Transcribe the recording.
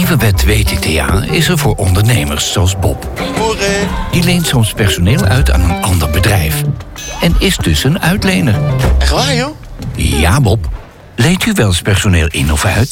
Nieuwebed WTTA is er voor ondernemers zoals Bob. Die leent soms personeel uit aan een ander bedrijf. En is dus een uitlener. Echt waar, joh? Ja, Bob. Leent u wel eens personeel in of uit?